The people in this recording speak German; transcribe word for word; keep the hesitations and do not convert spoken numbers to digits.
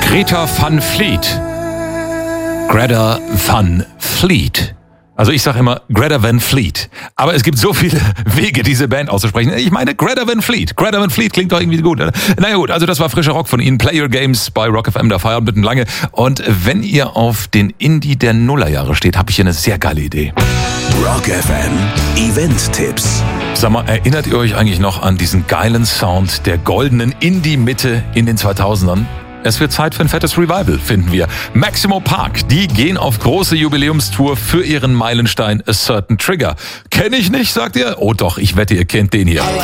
Greta Van Fleet. Greta Van Fleet. Also ich sage immer Greta Van Fleet. Aber es gibt so viele Wege, diese Band auszusprechen. Ich meine Greta Van Fleet. Greta Van Fleet klingt doch irgendwie gut. Naja gut, also das war frischer Rock von Ihnen. Play Your Games bei Rock F M, da feiern mitten lange. Und wenn ihr auf den Indie der Nullerjahre steht, habe ich hier eine sehr geile Idee. Rock F M Event-Tipps. Sag mal, erinnert ihr euch eigentlich noch an diesen geilen Sound der goldenen Indie-Mitte in den zweitausendern? Es wird Zeit für ein fettes Revival, finden wir. Maximo Park, die gehen auf große Jubiläumstour für ihren Meilenstein A Certain Trigger. Kenn ich nicht, sagt ihr? Oh doch, ich wette, ihr kennt den hier.